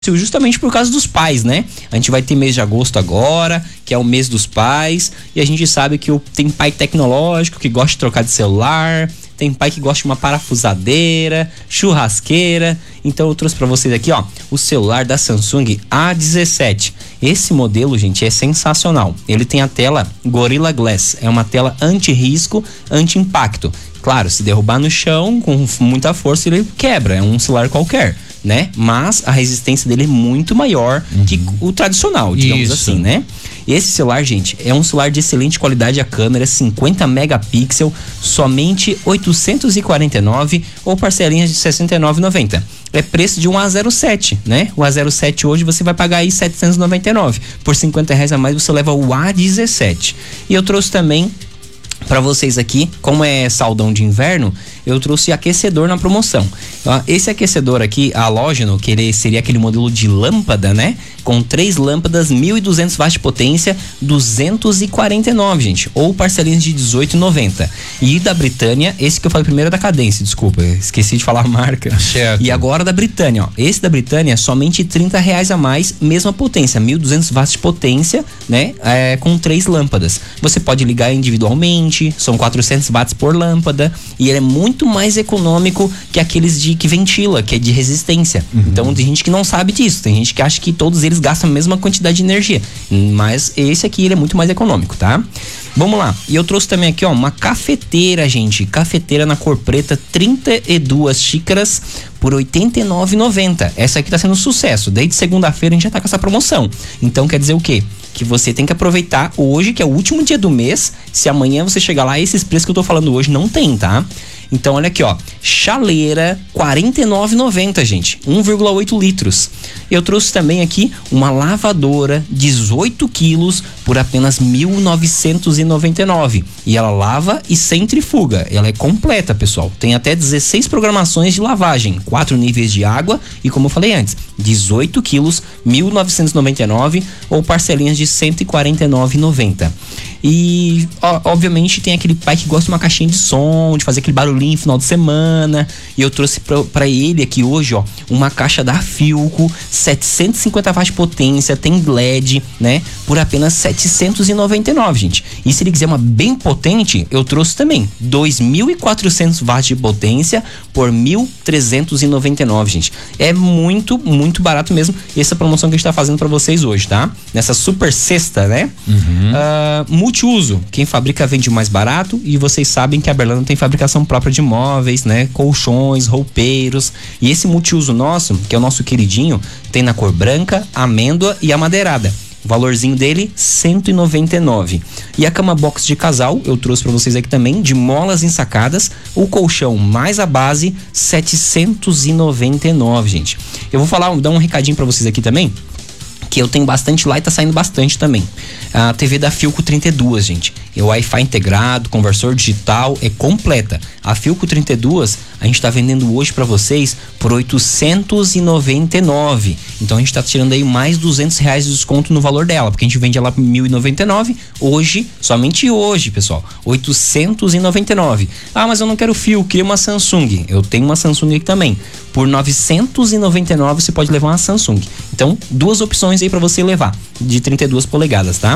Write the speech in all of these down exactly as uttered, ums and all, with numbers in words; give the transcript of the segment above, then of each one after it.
justamente por causa dos pais, né? A gente vai ter mês de agosto agora, que é o mês dos pais, e a gente sabe que tem pai tecnológico que gosta de trocar de celular, tem pai que gosta de uma parafusadeira, churrasqueira. Então eu trouxe pra vocês aqui, ó, o celular da Samsung A dezessete. Esse modelo, gente, é sensacional. Ele tem a tela Gorilla Glass, é uma tela anti-risco, anti-impacto. Claro, se derrubar no chão com muita força ele quebra, é um celular qualquer, né? Mas a resistência dele é muito maior uhum. que o tradicional, digamos Isso. assim, né? Esse celular, gente, é um celular de excelente qualidade, a câmera cinquenta megapixels, somente oitocentos e quarenta e nove reais ou parcelinhas de sessenta e nove reais e noventa centavos. É preço de um A zero sete, né? O A zero sete hoje você vai pagar aí setecentos e noventa e nove reais. Por cinquenta reais a mais você leva o A dezessete. E eu trouxe também para vocês aqui, como é saldão de inverno, eu trouxe aquecedor na promoção. Esse aquecedor aqui, halógeno, que ele seria aquele modelo de lâmpada, né? Com três lâmpadas, mil e duzentos watts de potência, duzentos e quarenta e nove, gente. Ou parcelinhas de dezoito reais e noventa centavos. E da Britânia, esse que eu falei primeiro é da Cadence, desculpa, esqueci de falar a marca. Certo. E agora da Britânia, ó. Esse da Britânia, somente trinta reais a mais, mesma potência, mil e duzentos watts de potência, né? É, com três lâmpadas. Você pode ligar individualmente, são quatrocentos watts por lâmpada, e ele é muito mais econômico que aqueles de que ventila, que é de resistência. Uhum. Então tem gente que não sabe disso, tem gente que acha que todos eles gastam a mesma quantidade de energia, mas esse aqui ele é muito mais econômico, tá? Vamos lá, e eu trouxe também aqui, ó, uma cafeteira, gente, cafeteira na cor preta, trinta e duas xícaras por oitenta e nove reais e noventa centavos. Essa aqui tá sendo um sucesso, desde segunda-feira a gente já tá com essa promoção. Então quer dizer o quê? Que você tem que aproveitar hoje, que é o último dia do mês. Se amanhã você chegar lá, esses preços que eu tô falando hoje não tem, tá? Então olha aqui, ó, chaleira quarenta e nove reais e noventa centavos, gente, um vírgula oito litros. Eu trouxe também aqui uma lavadora dezoito quilos por apenas mil novecentos e noventa e nove reais. E ela lava e centrifuga, ela é completa, pessoal. Tem até dezesseis programações de lavagem, quatro níveis de água e, como eu falei antes, dezoito quilos, mil novecentos e noventa e nove reais ou parcelinhas de cento e quarenta e nove reais e noventa centavos. E ó, obviamente tem aquele pai que gosta de uma caixinha de som, de fazer aquele barulhinho no final de semana. E eu trouxe pra, pra ele aqui hoje, ó, uma caixa da Philco, setecentos e cinquenta watts de potência, tem L E D, né? Por apenas setecentos e noventa e nove reais, gente. E se ele quiser uma bem potente, eu trouxe também dois mil e quatrocentos watts de potência por mil trezentos e noventa e nove reais, gente. É muito, muito barato mesmo essa promoção que a gente tá fazendo pra vocês hoje, tá? Nessa super sexta, né? Uhum. Uh, multiuso, quem fabrica vende mais barato, e vocês sabem que a Berlana tem fabricação própria de móveis, né? Colchões, roupeiros, e esse multiuso nosso, que é o nosso queridinho, tem na cor branca, amêndoa e amadeirada. O valorzinho dele, cento e noventa e nove reais. E a cama box de casal, eu trouxe pra vocês aqui também, de molas ensacadas, o colchão mais a base, setecentos e noventa e nove reais, gente. Eu vou falar, dar um recadinho pra vocês aqui também, que eu tenho bastante lá e tá saindo bastante também. A T V da Philco trinta e dois, gente. É Wi-Fi integrado, conversor digital, é completa. A Philco trinta e dois, a gente tá vendendo hoje pra vocês por oitocentos e noventa e nove reais. Então a gente tá tirando aí mais duzentos reais de desconto no valor dela, porque a gente vende ela por mil e noventa e nove reais. Hoje, somente hoje, pessoal, oitocentos e noventa e nove reais. Ah, mas eu não quero Philco, queria uma Samsung. Eu tenho uma Samsung aqui também. Por novecentos e noventa e nove reais você pode levar uma Samsung. Então, duas opções aí pra você levar, de trinta e duas polegadas, tá?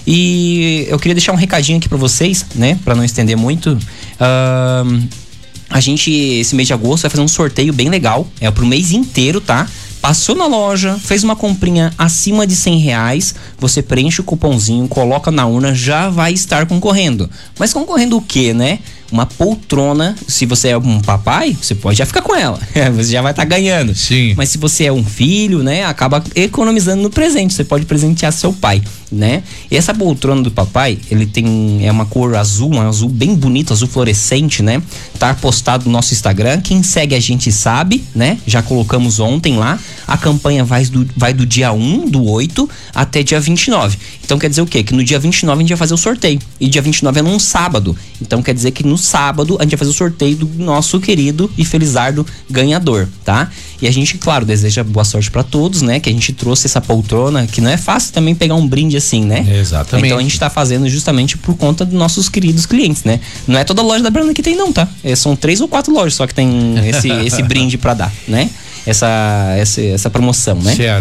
E eu queria deixar um recadinho aqui pra vocês, né? Pra não estender muito. Uh, a gente, esse mês de agosto, vai fazer um sorteio bem legal. É pro mês inteiro, tá? Passou na loja, fez uma comprinha acima de cem reais, você preenche o cupomzinho, coloca na urna, já vai estar concorrendo. Mas concorrendo o quê, né? Uma poltrona, se você é um papai, você pode já ficar com ela, você já vai estar tá ganhando. Sim. Mas se você é um filho, né, acaba economizando no presente, você pode presentear seu pai, né? E essa poltrona do papai, ele tem, é uma cor azul, um azul bem bonito, azul fluorescente, né? Tá postado no nosso Instagram, quem segue a gente sabe, né? Já colocamos ontem lá, a campanha vai do, vai do dia um do oito até dia vinte e nove. Então quer dizer o quê? Que no dia vinte e nove a gente vai fazer o sorteio, e dia vinte e nove é num sábado, então quer dizer que no sábado a gente vai fazer o sorteio do nosso querido e felizardo ganhador, tá? E a gente, claro, deseja boa sorte pra todos, né? Que a gente trouxe essa poltrona, que não é fácil também pegar um brinde assim, né? Exatamente. Então a gente tá fazendo justamente por conta dos nossos queridos clientes, né? Não é toda loja da Berlana que tem não, tá? É, são três ou quatro lojas só que tem esse, esse brinde pra dar, né? essa, essa, essa promoção, né? Certo.